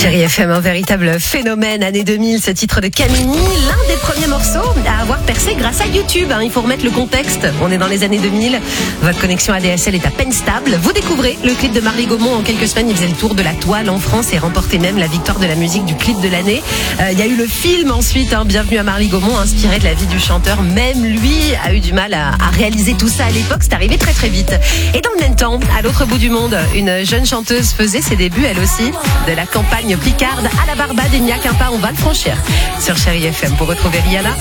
Chérie FM, un véritable phénomène, année 2000, ce titre de Camini, l'un des premiers morceaux à avoir percé grâce à YouTube. Il faut remettre le contexte, on est dans les années 2000, votre connexion ADSL est à peine stable. Vous découvrez le clip de Marly Gaumont en quelques semaines, il faisait le tour de la toile en France et remportait même la victoire de la musique du clip de l'année. Il y a eu le film ensuite, Bienvenue à Marly Gaumont, inspiré de la vie du chanteur. Même lui a eu du mal à réaliser tout ça à l'époque, c'est arrivé très très vite. Et dans le même temps, à l'autre bout du monde, une jeune chanteuse faisait ses débuts elle aussi, de la campagne picarde à la Barbade, il n'y a qu'un pas, on va le franchir sur Chérie FM pour retrouver Rihanna.